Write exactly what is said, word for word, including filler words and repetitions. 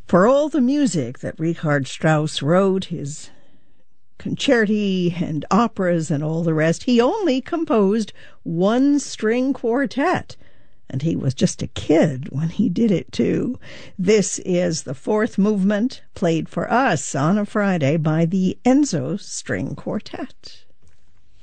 For all the music that Richard Strauss wrote, his concerti and operas and all the rest, he only composed one string quartet. And he was just a kid when he did it, too. This is the fourth movement, played for us on a Friday by the Enzo String Quartet.